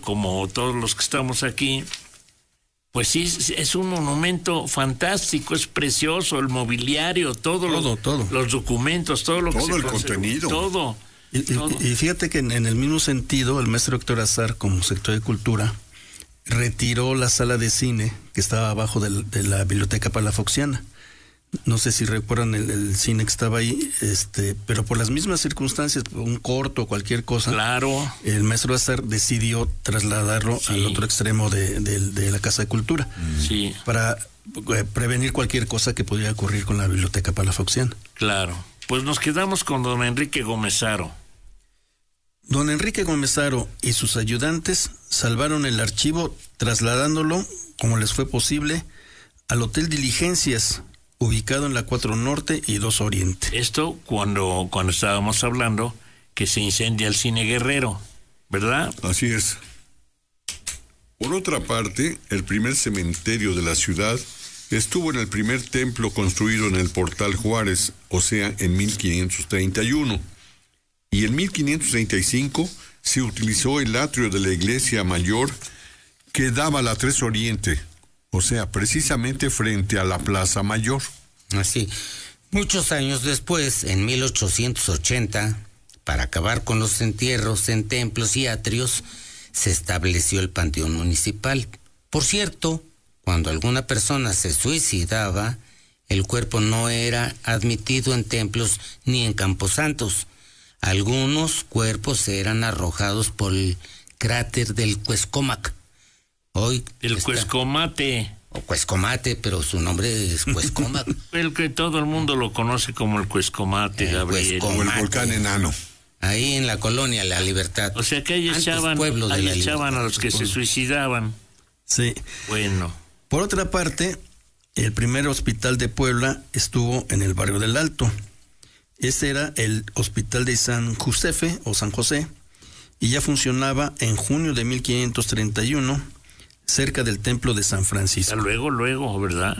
como todos los que estamos aquí, pues sí, es un monumento fantástico, es precioso, el mobiliario, todo. Los documentos, todo lo que se todo el conserva, contenido. Todo. Y fíjate que en el mismo sentido, el maestro Héctor Azar, como secretario de Cultura, retiró la sala de cine que estaba abajo de la Biblioteca Palafoxiana. No sé si recuerdan el cine que estaba ahí, pero por las mismas circunstancias, un corto, cualquier cosa, claro, el maestro Azar decidió trasladarlo al otro extremo de la Casa de Cultura, para prevenir cualquier cosa que pudiera ocurrir con la Biblioteca Palafoxiana. Claro, pues nos quedamos con don Enrique Gómez-Haro. Don Enrique Gómez-Haro y sus ayudantes salvaron el archivo trasladándolo, como les fue posible, al Hotel Diligencias, ubicado en la 4 Norte y 2 Oriente. Esto cuando estábamos hablando que se incendia el Cine Guerrero, ¿verdad? Así es. Por otra parte, el primer cementerio de la ciudad estuvo en el primer templo construido en el Portal Juárez, o sea, en 1531. Y en 1535 se utilizó el atrio de la iglesia mayor que daba a la 3 Oriente, o sea, precisamente frente a la Plaza Mayor. Así. Muchos años después, en 1880, para acabar con los entierros en templos y atrios, se estableció el Panteón Municipal. Por cierto, cuando alguna persona se suicidaba, el cuerpo no era admitido en templos ni en camposantos. Algunos cuerpos eran arrojados por el cráter del Cuescómac. Hoy el Cuescomate. O Cuescomate, pero su nombre es Cuescómac. El que todo el mundo lo conoce como el Cuescomate, Gabriel. O el volcán enano. Ahí en la colonia La Libertad. O sea que ahí echaban a los que se suicidaban. Sí. Bueno. Por otra parte, el primer hospital de Puebla estuvo en el barrio del Alto. Este era el Hospital de San Josefe o San José, y ya funcionaba en junio de 1531, cerca del templo de San Francisco. Luego, ¿verdad?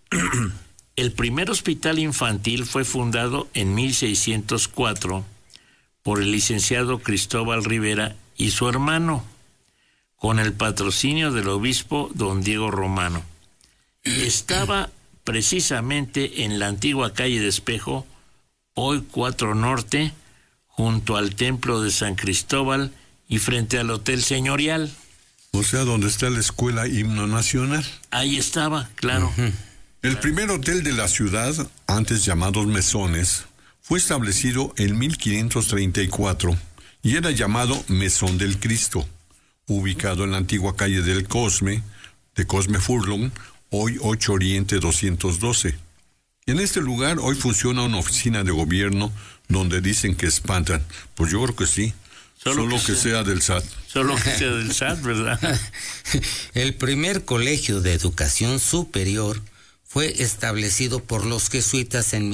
El primer hospital infantil fue fundado en 1604 por el licenciado Cristóbal Rivera y su hermano, con el patrocinio del obispo don Diego Romano. Estaba precisamente en la antigua calle de Espejo, hoy 4 Norte, junto al templo de San Cristóbal y frente al Hotel Señorial. O sea, donde está la Escuela Himno Nacional. Ahí estaba, claro. Uh-huh. El primer hotel de la ciudad, antes llamados Mesones, fue establecido en 1534 y era llamado Mesón del Cristo, ubicado en la antigua calle del Cosme, de Cosme Furlong, hoy 8 Oriente 212. En este lugar hoy funciona una oficina de gobierno donde dicen que espantan. Pues yo creo que sí. Solo que sea del SAT. Solo que sea del SAT, ¿verdad? El primer colegio de educación superior fue establecido por los jesuitas en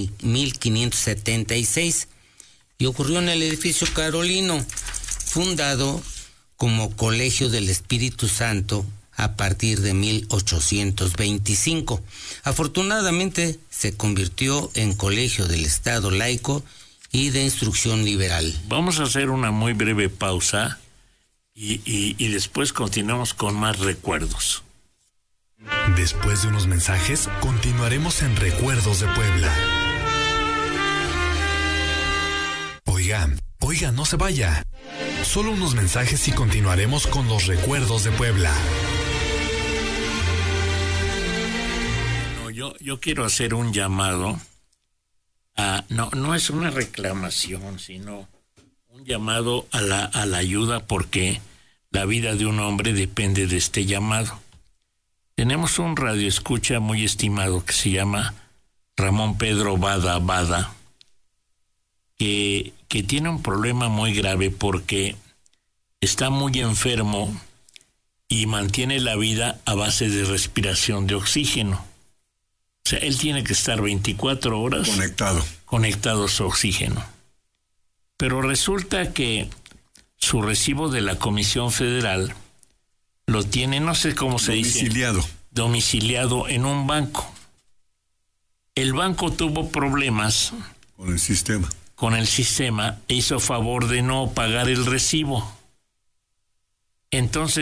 1576 y ocurrió en el edificio Carolino, fundado como Colegio del Espíritu Santo a partir de 1825. Afortunadamente se convirtió en colegio del Estado laico y de instrucción liberal. Vamos a hacer una muy breve pausa y después continuamos con más recuerdos. Después de unos mensajes, continuaremos en Recuerdos de Puebla. Oiga, no se vaya. Solo unos mensajes y continuaremos con los Recuerdos de Puebla. Yo quiero hacer un llamado a, no es una reclamación, sino un llamado a la ayuda, porque la vida de un hombre depende de este llamado. Tenemos un radioescucha muy estimado que se llama Ramón Pedro Bada, que tiene un problema muy grave porque está muy enfermo y mantiene la vida a base de respiración de oxígeno. O sea, él tiene que estar 24 horas conectado a su oxígeno. Pero resulta que su recibo de la Comisión Federal lo tiene, no sé cómo se dice, domiciliado en un banco. El banco tuvo problemas con el sistema e hizo favor de no pagar el recibo. Entonces